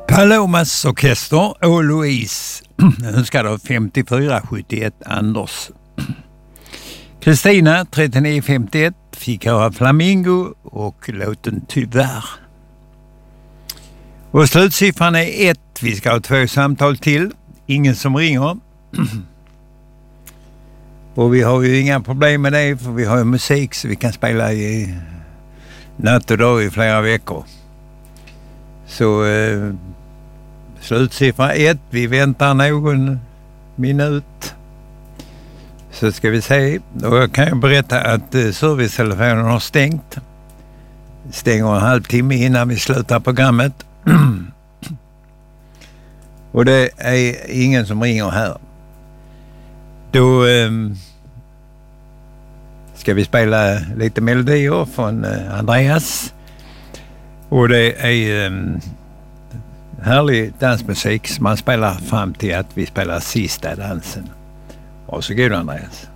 Palomas orkester och Louise önskade av 5471 Anders. Kristina 3951 fick höra Flamingo och låten Tyvärr. Och slutsiffran är 1. Vi ska ha 2 samtal till. Ingen som ringer. Och vi har ju inga problem med det, för vi har ju musik så vi kan spela i natt och dag i flera veckor. Så slutsiffra 1. Vi väntar någon minut. Så ska vi se. Och jag kan ju berätta att servicetelefonen har stängt. Stänger en halvtimme innan vi slutar programmet. Och det är ingen som ringer här. Då ska vi spela lite melodier från Andreas. Och det är härlig dansmusik som man spelar fram till att vi spelar sista dansen. Varsågod Andreas.